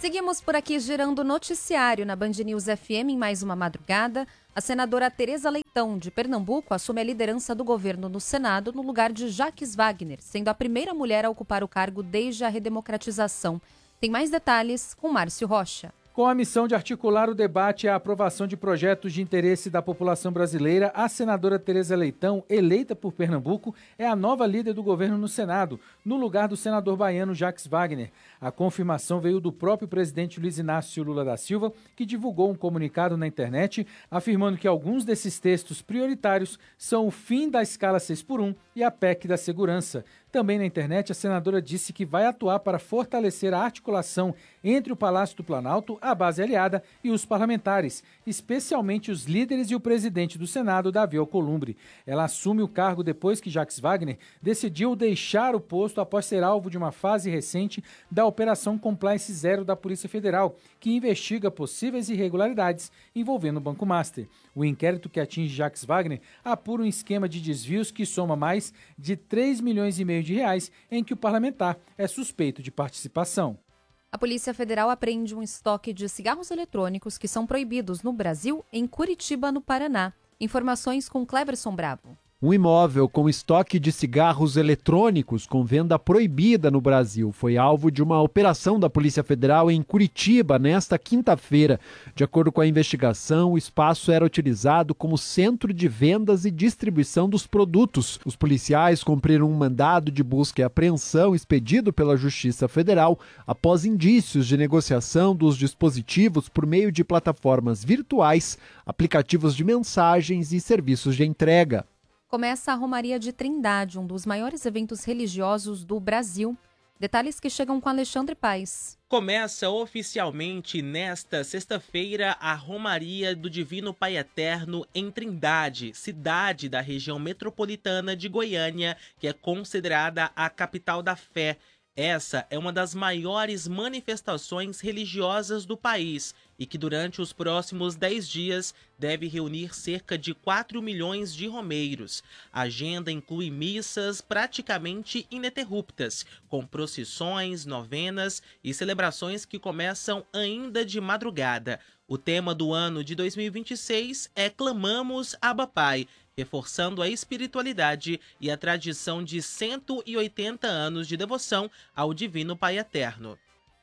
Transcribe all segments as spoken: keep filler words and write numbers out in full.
Seguimos por aqui girando o noticiário na Band News F M em mais uma madrugada. A senadora Tereza Leitão, de Pernambuco, assume a liderança do governo no Senado no lugar de Jacques Wagner, sendo a primeira mulher a ocupar o cargo desde a redemocratização. Tem mais detalhes com Márcio Rocha. Com a missão de articular o debate e a aprovação de projetos de interesse da população brasileira, a senadora Tereza Leitão, eleita por Pernambuco, é a nova líder do governo no Senado, no lugar do senador baiano Jacques Wagner. A confirmação veio do próprio presidente Luiz Inácio Lula da Silva, que divulgou um comunicado na internet afirmando que alguns desses textos prioritários são o fim da escala seis por um e a P E C da segurança. Também na internet, a senadora disse que vai atuar para fortalecer a articulação entre o Palácio do Planalto, a base aliada e os parlamentares, especialmente os líderes e o presidente do Senado, Davi Alcolumbre. Ela assume o cargo depois que Jacques Wagner decidiu deixar o posto após ser alvo de uma fase recente da Operação Compliance Zero da Polícia Federal, que investiga possíveis irregularidades envolvendo o Banco Master. O inquérito que atinge Jacques Wagner apura um esquema de desvios que soma mais de três milhões e meio de reais em que o parlamentar é suspeito de participação. A Polícia Federal apreende um estoque de cigarros eletrônicos que são proibidos no Brasil, em Curitiba, no Paraná. Informações com Cleverson Bravo. Um imóvel com estoque de cigarros eletrônicos com venda proibida no Brasil foi alvo de uma operação da Polícia Federal em Curitiba nesta quinta-feira. De acordo com a investigação, o espaço era utilizado como centro de vendas e distribuição dos produtos. Os policiais cumpriram um mandado de busca e apreensão expedido pela Justiça Federal após indícios de negociação dos dispositivos por meio de plataformas virtuais, aplicativos de mensagens e serviços de entrega. Começa a Romaria de Trindade, um dos maiores eventos religiosos do Brasil. Detalhes que chegam com Alexandre Paes. Começa oficialmente nesta sexta-feira a Romaria do Divino Pai Eterno em Trindade, cidade da região metropolitana de Goiânia, que é considerada a capital da fé. Essa é uma das maiores manifestações religiosas do país e que durante os próximos dez dias deve reunir cerca de quatro milhões de romeiros. A agenda inclui missas praticamente ininterruptas, com procissões, novenas e celebrações que começam ainda de madrugada. O tema do ano de dois mil e vinte e seis é Clamamos Abba Pai, reforçando a espiritualidade e a tradição de cento e oitenta anos de devoção ao Divino Pai Eterno.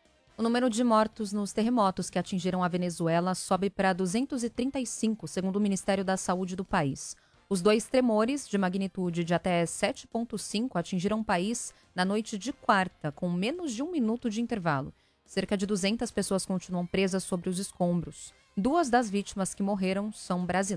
O número de mortos nos terremotos que atingiram a Venezuela sobe para duzentos e trinta e cinco, segundo o Ministério da Saúde do país. Os dois tremores, de magnitude de até sete ponto cinco, atingiram o país na noite de quarta, com menos de um minuto de intervalo. Cerca de duzentas pessoas continuam presas sobre os escombros. Duas das vítimas que morreram são brasileiras.